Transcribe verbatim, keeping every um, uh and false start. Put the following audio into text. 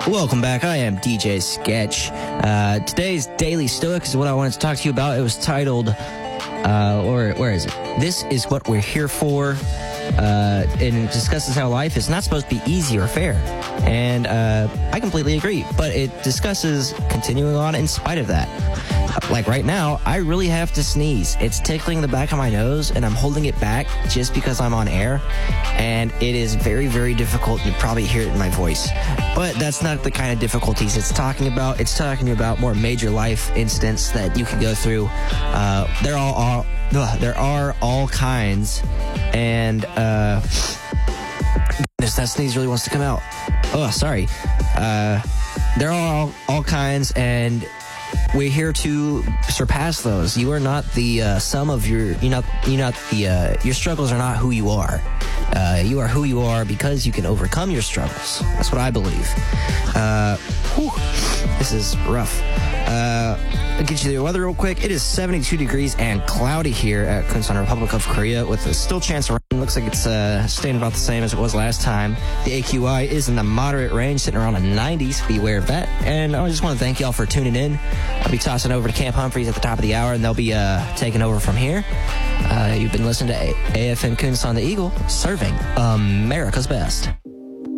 Welcome back. I am D J Sketch. Uh, today's Daily Stoic is what I wanted to talk to you about. It was titled, uh, or where is it? This is what we're here for. Uh, and it discusses how life is not supposed to be easy or fair. And uh, I completely agree. But it discusses continuing on in spite of that. Like right now, I really have to sneeze. It's tickling the back of my nose, and I'm holding it back just because I'm on air. And it is very, very difficult. You probably hear it in my voice. But that's not the kind of difficulties it's talking about. It's talking about more major life incidents that you can go through. Uh, they're all, all ugh, there are all kinds. And, uh, goodness, that sneeze really wants to come out. Oh, sorry. Uh, there are all, all kinds, and we're here to surpass those. You are not the uh, sum of your, you're not, you're not the, uh, your struggles are not who you are. Uh, you are who you are because you can overcome your struggles. That's what I believe. Uh, whew, this is rough. Uh, I'll get you the weather real quick. It is seventy-two degrees and cloudy here at Kunsan, Republic of Korea, with a still chance of rain. Looks like it's uh, staying about the same as it was last time. The A Q I is in the moderate range, sitting around the nineties. Be aware of that. And I just want to thank y'all for tuning in. I'll be tossing over to Camp Humphreys at the top of the hour, and they'll be uh, taking over from here. Uh, you've been listening to A F M Kunsan the Eagle, serving America's best.